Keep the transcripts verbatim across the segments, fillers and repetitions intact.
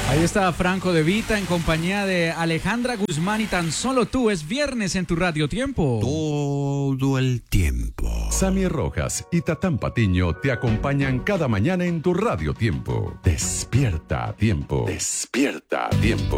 Ahí está Franco De Vita en compañía de Alejandra Guzmán y Tan Solo Tú. Es viernes en tu Radio Tiempo. Todo el tiempo. Sammy Rojas y Tatán Patiño te acompañan cada mañana en tu Radio Tiempo. Despierta a tiempo. Despierta a tiempo.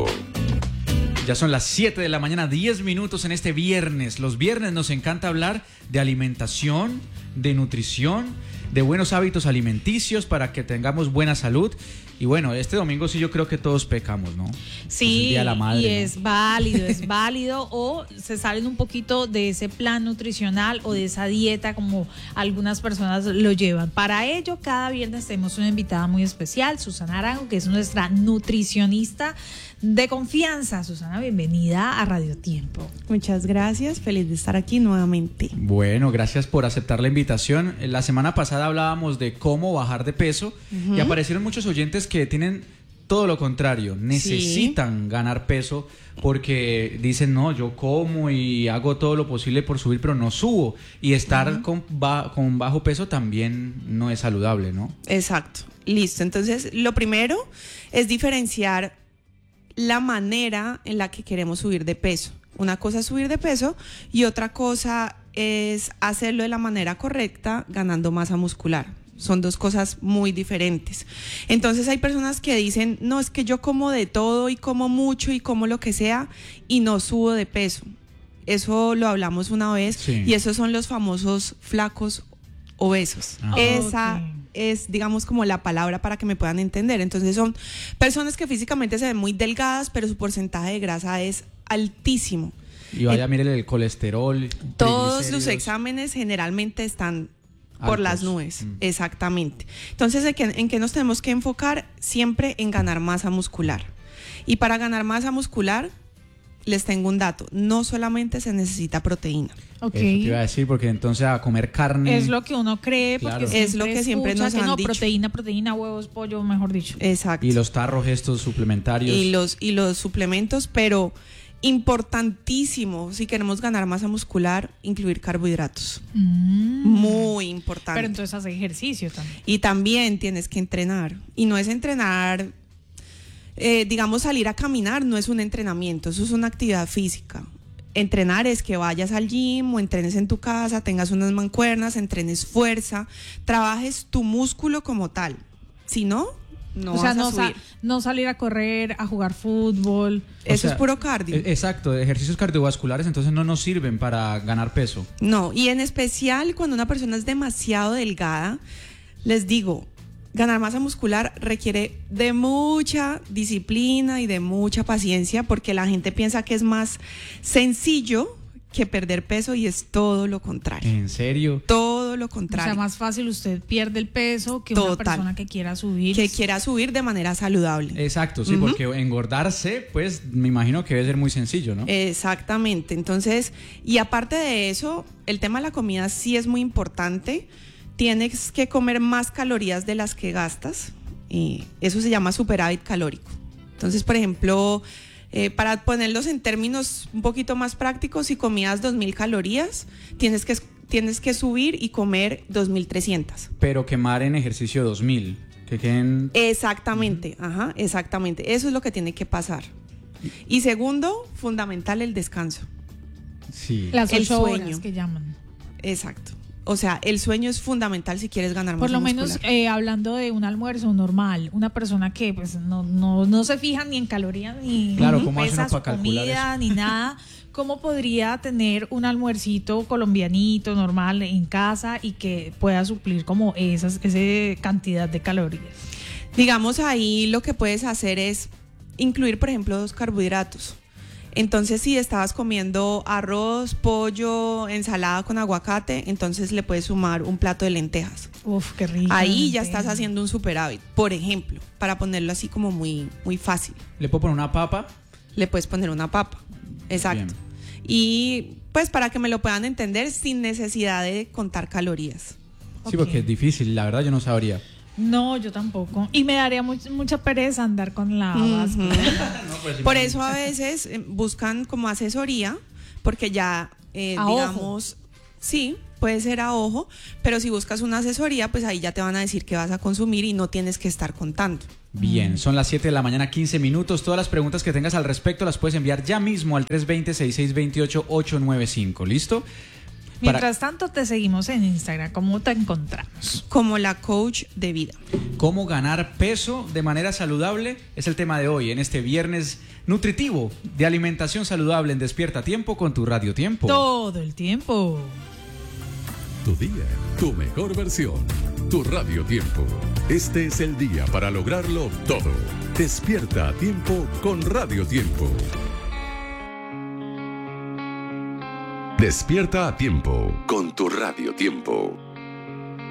Ya son las siete de la mañana, diez minutos en este viernes. Los viernes nos encanta hablar de alimentación, de nutrición, de buenos hábitos alimenticios para que tengamos buena salud. Y bueno, este domingo sí yo creo que todos pecamos, ¿no? Sí, es el Día de la Madre, y es ¿no? válido, es válido, o se salen un poquito de ese plan nutricional o de esa dieta como algunas personas lo llevan. Para ello, cada viernes tenemos una invitada muy especial, Susana Arango, que es nuestra nutricionista de confianza. Susana, bienvenida a Radio Tiempo. Muchas gracias, feliz de estar aquí nuevamente. Bueno, gracias por aceptar la invitación. La semana pasada hablábamos de cómo bajar de peso uh-huh. y aparecieron muchos oyentes que tienen todo lo contrario, necesitan sí. ganar peso porque dicen, no, yo como y hago todo lo posible por subir, pero no subo. Y estar uh-huh. con, ba- con bajo peso también no es saludable, ¿no? Exacto, listo. Entonces, lo primero es diferenciar la manera en la que queremos subir de peso. Una cosa es subir de peso y otra cosa es hacerlo de la manera correcta, ganando masa muscular. Son dos cosas muy diferentes. Entonces hay personas que dicen, no, es que yo como de todo y como mucho y como lo que sea y no subo de peso. Eso lo hablamos una vez sí. y esos son los famosos flacos obesos. Ah. Esa okay. es, digamos, como la palabra para que me puedan entender. Entonces son personas que físicamente se ven muy delgadas, pero su porcentaje de grasa es altísimo. Y vaya, eh, miren el colesterol. Todos los exámenes generalmente están por altos. Las nubes, mm. exactamente. Entonces, ¿en qué, ¿en qué nos tenemos que enfocar? Siempre en ganar masa muscular. Y para ganar masa muscular, les tengo un dato, no solamente se necesita proteína. Okay. Eso te iba a decir, porque entonces a comer carne... Es lo que uno cree, porque claro. es lo que siempre nos que han no, dicho. proteína, proteína, huevos, pollo, mejor dicho. Exacto. Y los tarros estos suplementarios. Y los, y los suplementos, pero... importantísimo, si queremos ganar masa muscular, incluir carbohidratos. Mm. Muy importante. Pero entonces hace ejercicio también. Y también tienes que entrenar. Y no es entrenar, eh, digamos, salir a caminar no es un entrenamiento, eso es una actividad física. Entrenar es que vayas al gym o entrenes en tu casa, tengas unas mancuernas, entrenes fuerza, trabajes tu músculo como tal. Si no, no o sea, vas a no, subir. Sa- no salir a correr, a jugar fútbol. Eso o sea, es puro cardio. Exacto, ejercicios cardiovasculares entonces no nos sirven para ganar peso. No, y en especial cuando una persona es demasiado delgada, les digo, ganar masa muscular requiere de mucha disciplina y de mucha paciencia porque la gente piensa que es más sencillo que perder peso y es todo lo contrario. ¿En serio? Todo lo contrario. O sea, más fácil usted pierde el peso que Total. Una persona que quiera subir. Que quiera subir de manera saludable. Exacto, sí, uh-huh. porque engordarse, pues me imagino que debe ser muy sencillo, ¿no? Exactamente. Entonces, y aparte de eso, el tema de la comida sí es muy importante. Tienes que comer más calorías de las que gastas. Y eso se llama superávit calórico. Entonces, por ejemplo... Eh, para ponerlos en términos un poquito más prácticos, si comías dos mil calorías, tienes que, tienes que subir y comer dos mil trescientas. Pero quemar en ejercicio dos mil, que queden... Exactamente, uh-huh. ajá, exactamente. Eso es lo que tiene que pasar. Y segundo, fundamental, el descanso. Sí. Las el ocho sueño. horas que llaman. Exacto. O sea, el sueño es fundamental si quieres ganar Por masa lo menos muscular. eh, hablando de un almuerzo normal, una persona que pues no, no, no se fija ni en calorías, ni claro, en ¿cómo hace uno pesas, para calcular comida, eso? ni nada, ¿cómo podría tener un almuercito colombianito normal en casa y que pueda suplir como esas, esa cantidad de calorías? Digamos, ahí lo que puedes hacer es incluir, por ejemplo, dos carbohidratos. Entonces, si estabas comiendo arroz, pollo, ensalada con aguacate, entonces le puedes sumar un plato de lentejas. Uf, qué rico. Ahí ya estás haciendo un superávit, por ejemplo, para ponerlo así como muy, muy fácil. ¿Le puedo poner una papa? Le puedes poner una papa, exacto. Bien. Y pues para que me lo puedan entender sin necesidad de contar calorías. Sí, okay. Porque es difícil, la verdad yo no sabría. No, yo tampoco. Y me daría much, mucha pereza andar con la báscula. Uh-huh. no, pues, Por eso a veces buscan como asesoría, porque ya, eh, digamos, sí, puede ser a ojo, pero si buscas una asesoría, pues ahí ya te van a decir qué vas a consumir y no tienes que estar contando. Bien, son las siete de la mañana, quince minutos. Todas las preguntas que tengas al respecto las puedes enviar ya mismo al tres dos cero, seis seis dos ocho, ocho nueve cinco. ¿Listo? Mientras Para... tanto, te seguimos en Instagram. ¿Cómo te encontramos? Como la coach de vida. ¿Cómo ganar peso de manera saludable? Es el tema de hoy, en este viernes nutritivo de alimentación saludable en Despierta Tiempo con tu Radio Tiempo. Todo el tiempo. Tu día, tu mejor versión, tu Radio Tiempo. Este es el día para lograrlo todo. Despierta a tiempo con Radio Tiempo. Despierta a tiempo con tu Radio Tiempo.